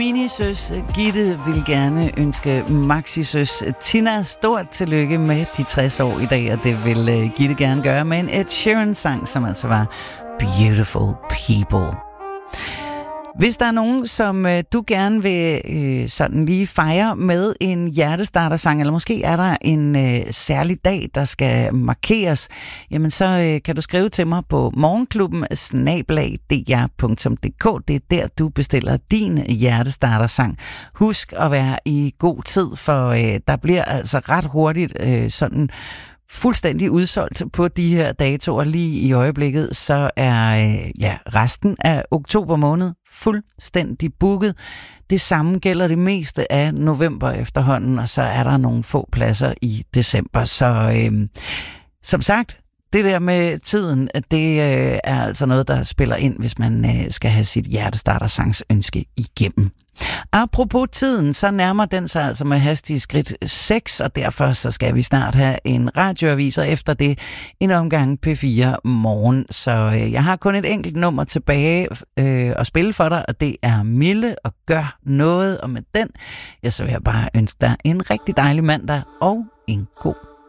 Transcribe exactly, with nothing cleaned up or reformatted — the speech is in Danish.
minisøs Gitte vil gerne ønske maxisøs Tina stort tillykke med de tres år i dag, og det vil Gitte gerne gøre med en Ed Sheeran-sang, som altså var Beautiful People. Hvis der er nogen, som øh, du gerne vil øh, sådan lige fejre med en hjertestartersang, eller måske er der en øh, særlig dag, der skal markeres, jamen så øh, kan du skrive til mig på morgenklubben snabel-a d r punktum d k. Det er der, du bestiller din hjertestartersang. Husk at være i god tid, for øh, der bliver altså ret hurtigt øh, sådan fuldstændig udsolgt på de her datoer. Lige i øjeblikket, så er øh, ja, resten af oktober måned fuldstændig booket. Det samme gælder det meste af november efterhånden, og så er der nogle få pladser i december. Så øh, som sagt, det der med tiden, det øh, er altså noget, der spiller ind, hvis man øh, skal have sit hjertestartersangs ønske igennem. Apropos tiden, så nærmer den sig altså med hastige skridt seks, og derfor så skal vi snart have en radioavis, og efter det en omgang P fire morgen. Så øh, jeg har kun et enkelt nummer tilbage øh, at spille for dig, og det er Mille og Gør Noget, og med den, ja, så vil jeg bare ønske dig en rigtig dejlig mandag og en god